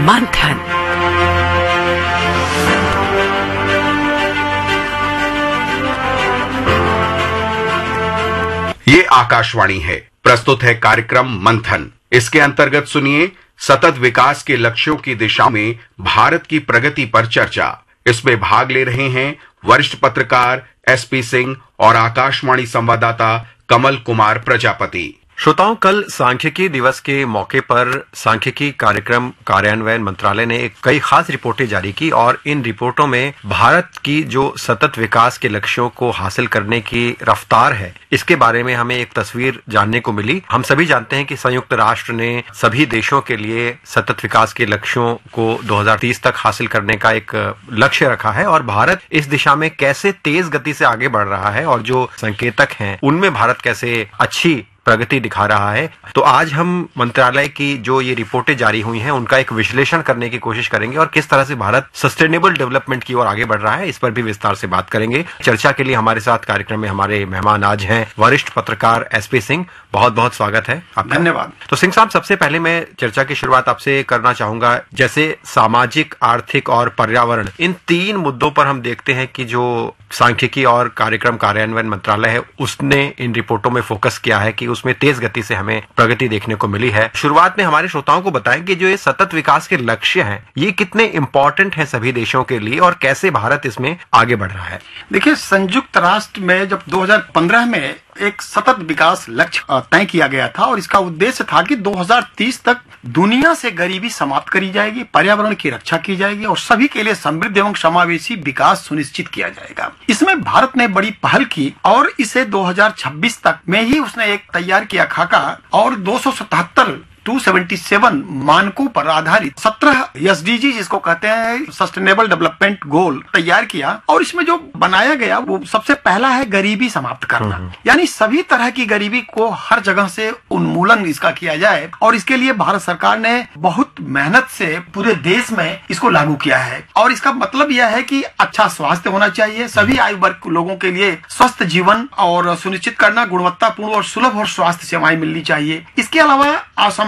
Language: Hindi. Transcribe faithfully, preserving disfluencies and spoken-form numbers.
मंथन। ये आकाशवाणी है। प्रस्तुत है कार्यक्रम मंथन। इसके अंतर्गत सुनिए सतत विकास के लक्ष्यों की दिशा में भारत की प्रगति पर चर्चा। इसमें भाग ले रहे हैं वरिष्ठ पत्रकार एस पी सिंह और आकाशवाणी संवाददाता कमल कुमार प्रजापति। श्रोताओं, कल सांख्यिकी दिवस के मौके पर सांख्यिकी कार्यक्रम कार्यान्वयन मंत्रालय ने कई खास रिपोर्टें जारी की और इन रिपोर्टों में भारत की जो सतत विकास के लक्ष्यों को हासिल करने की रफ्तार है, इसके बारे में हमें एक तस्वीर जानने को मिली। हम सभी जानते हैं कि संयुक्त राष्ट्र ने सभी देशों के लिए सतत विकास के लक्ष्यों को दो हज़ार तीस तक हासिल करने का एक लक्ष्य रखा है और भारत इस दिशा में कैसे तेज गति से आगे बढ़ रहा है और जो संकेतक हैं उनमें भारत कैसे अच्छी प्रगति दिखा रहा है। तो आज हम मंत्रालय की जो ये रिपोर्टें जारी हुई हैं उनका एक विश्लेषण करने की कोशिश करेंगे और किस तरह से भारत सस्टेनेबल डेवलपमेंट की ओर आगे बढ़ रहा है, इस पर भी विस्तार से बात करेंगे। चर्चा के लिए हमारे साथ कार्यक्रम में हमारे मेहमान आज हैं वरिष्ठ पत्रकार एस पी सिंह। बहुत बहुत स्वागत है आपका। धन्यवाद। तो सिंह साहब, सबसे पहले मैं चर्चा की शुरुआत आपसे करना चाहूंगा। जैसे सामाजिक, आर्थिक और पर्यावरण, इन तीन मुद्दों पर हम देखते हैं कि जो सांख्यिकी और कार्यक्रम कार्यान्वयन मंत्रालय है उसने इन रिपोर्टों में फोकस किया है कि उसमें तेज गति से हमें प्रगति देखने को मिली है। शुरुआत में हमारे श्रोताओं को बताएं कि जो ये सतत विकास के लक्ष्य हैं ये कितने इंपॉर्टेंट हैं सभी देशों के लिए और कैसे भारत इसमें आगे बढ़ रहा है। देखिए, संयुक्त राष्ट्र में जब दो हज़ार पंद्रह में एक सतत विकास लक्ष्य तय किया गया था और इसका उद्देश्य था कि दो हज़ार तीस तक दुनिया से गरीबी समाप्त करी जाएगी, पर्यावरण की रक्षा की जाएगी और सभी के लिए समृद्ध एवं समावेशी विकास सुनिश्चित किया जाएगा। इसमें भारत ने बड़ी पहल की और इसे दो हज़ार छब्बीस तक में ही उसने एक तैयार किया खाका और दो सौ सतहत्तर दो सौ सतहत्तर मानकों पर आधारित सत्रह एस डी जी जिसको कहते हैं सस्टेनेबल डेवलपमेंट गोल तैयार किया और इसमें जो बनाया गया वो सबसे पहला है गरीबी समाप्त करना, यानी सभी तरह की गरीबी को हर जगह से उन्मूलन इसका किया जाए और इसके लिए भारत सरकार ने बहुत मेहनत से पूरे देश में इसको लागू किया है। और इसका मतलब यह है कि अच्छा स्वास्थ्य होना चाहिए, सभी आयु वर्ग के लोगों के लिए स्वस्थ जीवन और सुनिश्चित करना, गुणवत्तापूर्ण और सुलभ और स्वास्थ्य सेवाएं मिलनी चाहिए। इसके अलावा